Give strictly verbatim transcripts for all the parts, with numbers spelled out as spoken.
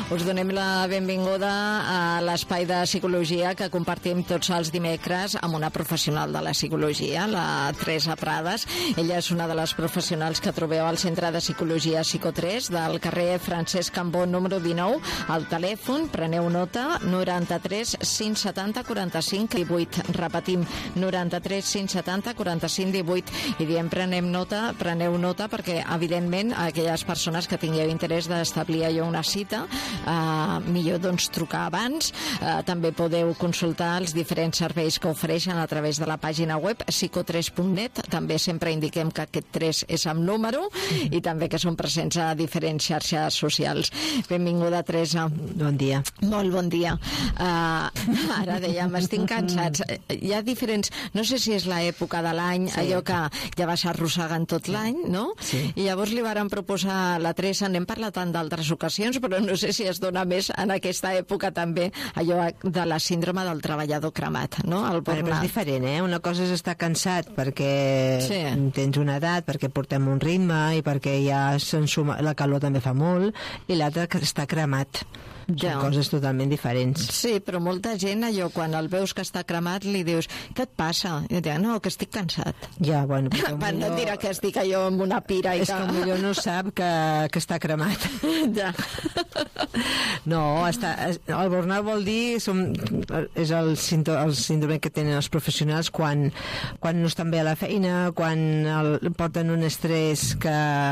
Us donem la benvinguda a l'espai de psicologia que compartim tots els dimecres amb una professional de la psicologia, la Teresa Prades. Ella és una de les professionals que trobeu al Centre de Psicologia Psico tres del carrer Francesc Cambó número dinou. Al telèfon, preneu nota, noranta-tres cinc setanta quaranta-cinc divuit. Repetim, noranta-tres cinc setanta quaranta-cinc divuit. I diem prenem nota, preneu nota perquè, evidentment, aquelles persones que tingueu interès d'establir allò una cita, Uh, millor doncs trucar abans. Uh, també podeu consultar els diferents serveis que ofereixen a través de la pàgina web psico tres punt net. També sempre indiquem que aquest tres és amb número mm-hmm. i també que són presents a diferents xarxes socials. Benvinguda, Teresa. Bon dia. Molt bon dia. Uh, ara dèiem, estic cansats. Hi ha diferents... No sé si és l'època de l'any, sí. allò que ja vas arrossegant tot l'any, no? Sí. I llavors li varen proposar a la Teresa, n'hem parlat tant d'altres ocasions, però no sé si es dona més en aquesta època també allò de la síndrome del treballador cremat, no? El però, però és diferent, eh? Una cosa és estar cansat perquè sí. tens una edat, perquè portem un ritme i perquè ja suma, la calor també fa molt, i l'altra que està cremat. Ja. Són coses totalment diferents. Sí, però molta gent, allò, quan el veus que està cremat, li dius, què et passa? I et diuen, no, que estic cansat. Ja, bueno... Per millor... no dirà que estic allò amb una pira i és que... És que millor no sap que, que està cremat. Ja. No, està, el burnout vol dir, som, és el síndrome, el síndrome que tenen els professionals quan, quan no estan bé a la feina, quan el, porten un estrès que,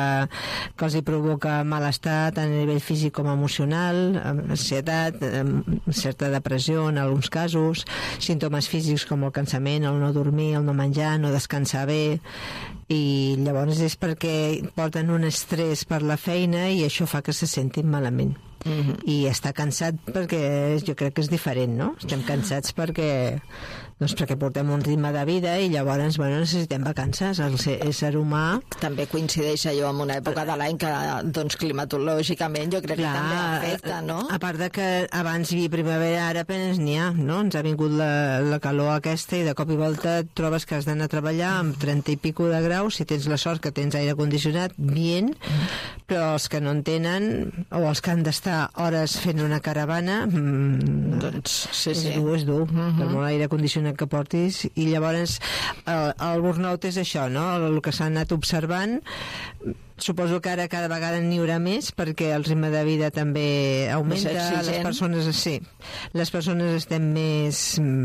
que els hi provoca malestar tant a nivell físic com emocional, ansietat, certa depressió en alguns casos, símptomes físics com el cansament, el no dormir, el no menjar, no descansar bé, i llavors és perquè porten un estrès per la feina i això fa que se sentin malament. Mm-hmm. I estar cansat perquè jo crec que és diferent, no? Estem cansats perquè doncs perquè portem un ritme de vida i llavors, bueno, necessitem vacances. El ésser humà... També coincideix allò amb una època de l'any que, doncs, climatològicament jo crec Clar, que també afecta, no? A part de que abans hi havia primavera, ara apenas n'hi ha, no? Ens ha vingut la, la calor aquesta i de cop i volta et trobes que has d'anar a treballar amb trenta i pico de graus, si tens la sort que tens aire condicionat, bien, però els que no en tenen, o els que han d'estar hores fent una caravana, mmm, doncs sí, és sí. dur, és dur, uh-huh. per molt aire condicionat que portis, i llavors el, el burnout és això, no? El que s'ha anat observant. Suposo que ara cada vegada n'hi haurà més perquè el ritme de vida també augmenta, les persones sí, les persones estem més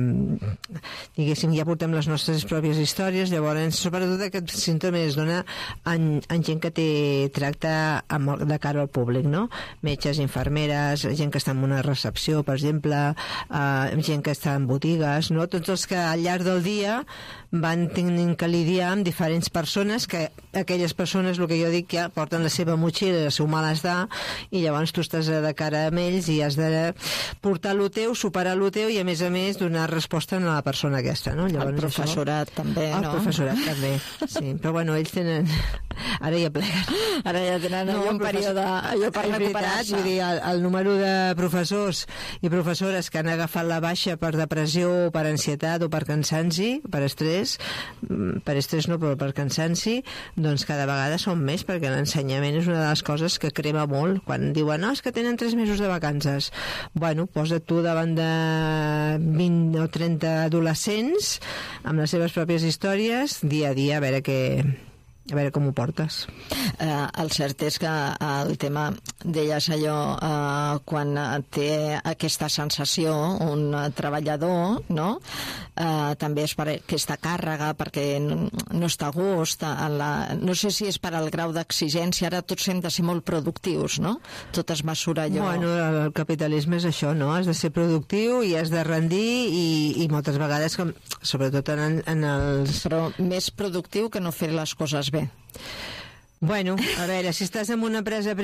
diguéssim, ja portem les nostres pròpies històries, llavors sobretot aquest símptoma es dona en, en gent que té tracte amb, de cara al públic, no? Metges, infermeres, gent que està en una recepció, per exemple, eh, gent que està en botigues, no? Tots els que al llarg del dia van tenint que lidiar amb diferents persones, que aquelles persones, el que jo dic, ja porten la seva motxilla, el seu malestar, i llavors tu estàs de cara amb ells i has de portar lo teu, superar lo teu i a més a més donar resposta a la persona aquesta, no? Llavors, el professorat això, també, el no? El professorat també, sí, però bueno, ells tenen ara ja pleguen, ara ja tenen no, un període allò per recuperar-se. Vull dir, el, el número de professors i professores que han agafat la baixa per depressió, per ansietat o per cansanci, per estrès, per estrès no, però per cansanci, doncs cada vegada són més, perquè l'ensenyament és una de les coses que crema molt. Quan diuen, no, és que tenen tres mesos de vacances. Bueno, posa't tu davant de vint o trenta adolescents amb les seves pròpies històries, dia a dia, a veure què... a veure com ho portes. Eh, el cert és que el tema, deies allò, eh, quan té aquesta sensació un treballador, no? Eh, també és per aquesta càrrega, perquè no, no està a gust, en la, no sé si és per al grau d'exigència, ara tots hem de ser molt productius, no? Tot es mesura allò... Bueno, el capitalisme és això, no? Has de ser productiu i has de rendir i, i moltes vegades, com, sobretot en, en els... Però més productiu que no fer les coses bé. Bueno, a veure, si estàs en una empresa